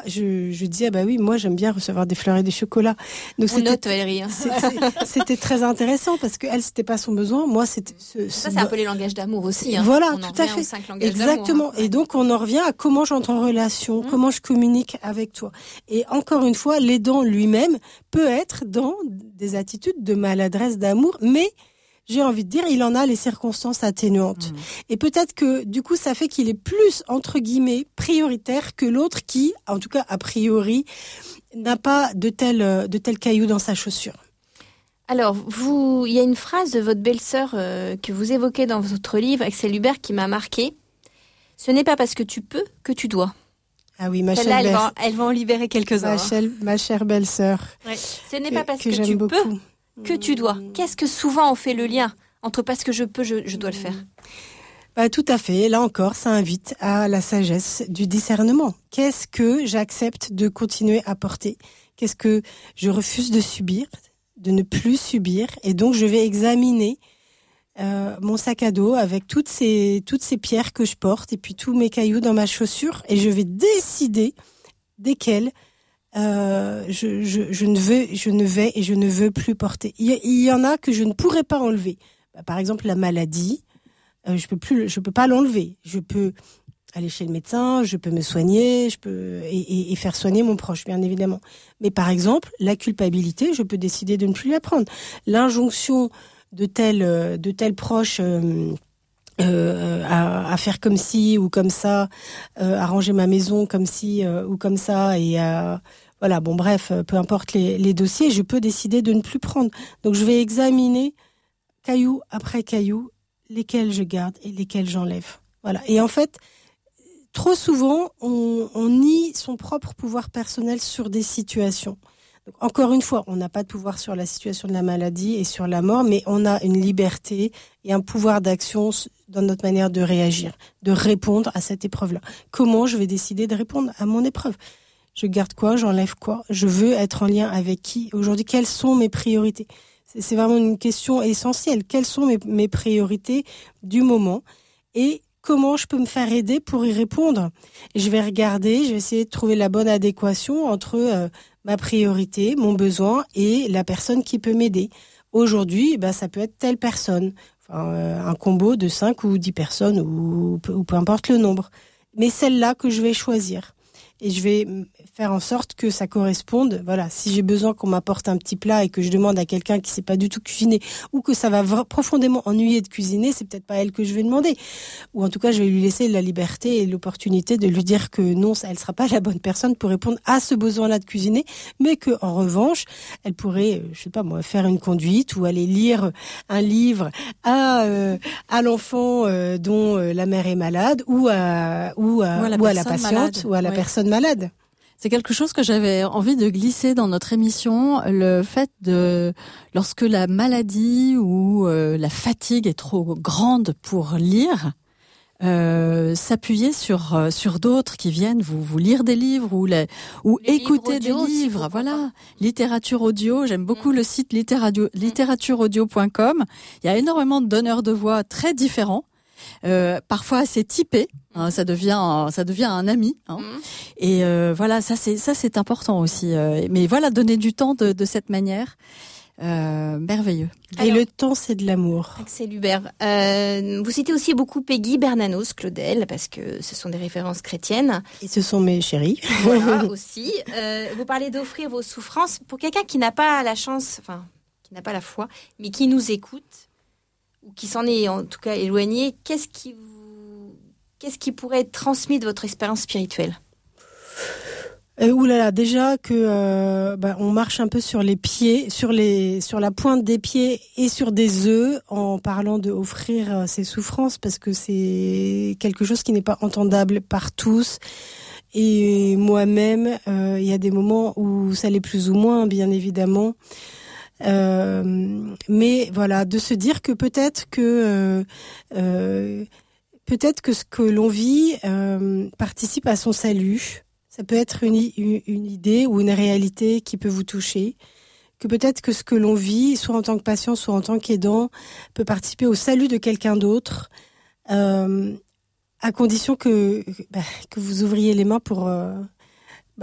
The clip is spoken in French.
je dis, ah bah oui, moi j'aime bien recevoir des fleurs et des chocolats. Donc note, Valérie. C'était très intéressant parce que elle, c'était pas son besoin. Moi, c'était ça, c'est un peu les langages d'amour aussi. Voilà, on tout à fait. Aux 5 langages Exactement. d'amour, Et donc, on en revient à comment j'entre en relation, comment je communique avec toi. Et encore une fois, l'aidant lui-même peut être dans des attitudes de maladresse d'amour, mais j'ai envie de dire, il en a les circonstances atténuantes. Et peut-être que, du coup, ça fait qu'il est plus, entre guillemets, prioritaire que l'autre qui, en tout cas, a priori, n'a pas de tel caillou dans sa chaussure. Alors, il y a une phrase de votre belle-sœur que vous évoquez dans votre livre, Axel Hubert, qui m'a marquée. Ce n'est pas parce que tu peux que tu dois. Ah oui, ma Celle-là, chère elle va en libérer quelques-uns. Ma chère belle-sœur. Ouais. Ce n'est pas parce que j'aime tu beaucoup. peux que tu dois. Qu'est-ce que souvent on fait le lien entre parce que je peux, je dois le faire? Bah, tout à fait. Là encore, ça invite à la sagesse du discernement. Qu'est-ce que j'accepte de continuer à porter? Qu'est-ce que je refuse de subir, de ne plus subir? Et donc, je vais examiner mon sac à dos avec toutes ces pierres que je porte et puis tous mes cailloux dans ma chaussure et je vais décider desquels je ne veux plus porter. Il y en a que je ne pourrais pas enlever. Par exemple, la maladie, je peux pas l'enlever. Je peux aller chez le médecin, je peux me soigner, et faire soigner mon proche, bien évidemment. Mais par exemple, la culpabilité, je peux décider de ne plus la prendre. L'injonction de tel proche à faire comme ci ou comme ça, à ranger ma maison comme ci ou comme ça, et voilà, bon bref, peu importe les dossiers, je peux décider de ne plus prendre. Donc je vais examiner caillou après caillou lesquels je garde et lesquels j'enlève. Voilà. Et en fait, trop souvent, on nie son propre pouvoir personnel sur des situations. Donc, encore une fois, on n'a pas de pouvoir sur la situation de la maladie et sur la mort, mais on a une liberté et un pouvoir d'action dans notre manière de réagir, de répondre à cette épreuve-là. Comment je vais décider de répondre à mon épreuve? Je garde quoi? J'enlève quoi? Je veux être en lien avec qui? Aujourd'hui, quelles sont mes priorités? C'est vraiment une question essentielle. Quelles sont mes priorités du moment? Et comment je peux me faire aider pour y répondre? Je vais regarder, je vais essayer de trouver la bonne adéquation entre ma priorité, mon besoin et la personne qui peut m'aider. Aujourd'hui, ça peut être telle personne. Un combo de 5 ou 10 personnes ou peu importe le nombre. Mais celle-là que je vais choisir. Et je vais faire en sorte que ça corresponde. Voilà, si j'ai besoin qu'on m'apporte un petit plat et que je demande à quelqu'un qui sait pas du tout cuisiner ou que ça va profondément ennuyer de cuisiner, c'est peut-être pas elle que je vais demander. Ou en tout cas, je vais lui laisser la liberté et l'opportunité de lui dire que non, elle sera pas la bonne personne pour répondre à ce besoin-là de cuisiner, mais que en revanche, elle pourrait, je sais pas moi, faire une conduite ou aller lire un livre à l'enfant dont la mère est malade ou à la patiente malade. Ou à la personne malade. C'est quelque chose que j'avais envie de glisser dans notre émission, le fait de, lorsque la maladie ou la fatigue est trop grande pour lire, s'appuyer sur d'autres qui viennent vous lire des livres ou écouter des livres. Voilà, littérature audio. J'aime beaucoup le site littératureaudio.com. Il y a énormément de donneurs de voix très différents. Parfois assez typé, hein, ça devient un ami, hein. Et voilà, ça c'est important aussi. Mais voilà, donner du temps de cette manière, merveilleux. Et le temps, c'est de l'amour. Axel Hubert, vous citez aussi beaucoup Peggy, Bernanos, Claudel, parce que ce sont des références chrétiennes. Et ce sont mes chéris. Voilà, aussi. Vous parlez d'offrir vos souffrances pour quelqu'un qui n'a pas la chance, enfin, qui n'a pas la foi, mais qui nous écoute, ou qui s'en est en tout cas éloigné. Qu'est-ce qui pourrait être transmis de votre expérience spirituelle? Oulala, déjà que on marche un peu sur les pieds, sur la pointe des pieds et sur des œufs en parlant de offrir ses souffrances, parce que c'est quelque chose qui n'est pas entendable par tous. Et moi-même, il y a des moments où ça l'est plus ou moins, bien évidemment. Mais voilà, de se dire que peut-être que ce que l'on vit participe à son salut. Ça peut être une idée ou une réalité qui peut vous toucher. Que peut-être que ce que l'on vit, soit en tant que patient, soit en tant qu'aidant, peut participer au salut de quelqu'un d'autre, à condition que vous ouvriez les mains pour